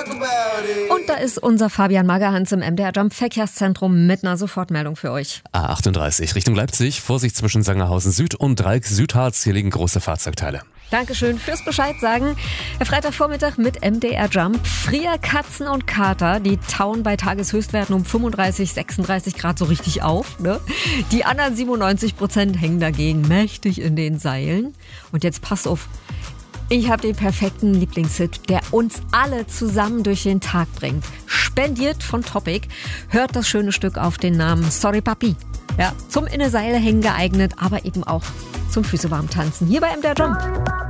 Und da ist unser Fabian Magerhans im MDR Jump Verkehrszentrum mit einer Sofortmeldung für euch. A38 Richtung Leipzig, Vorsicht zwischen Sangerhausen Süd und Dreieck Südharz, hier liegen große Fahrzeugteile. Dankeschön fürs Bescheid sagen. Der Freitagvormittag mit MDR Jump. Frierkatzen und Kater, die tauen bei Tageshöchstwerten um 35, 36 Grad so richtig auf. Ne? Die anderen 97% hängen dagegen mächtig in den Seilen. Und jetzt passt auf. Ich habe den perfekten Lieblingshit, der uns alle zusammen durch den Tag bringt. Spendiert von Topic. Hört das schöne Stück auf den Namen Sorry Papi. Ja, zum in der Seile hängen geeignet, aber eben auch zum Füße warm tanzen. Hier bei MDR Jump.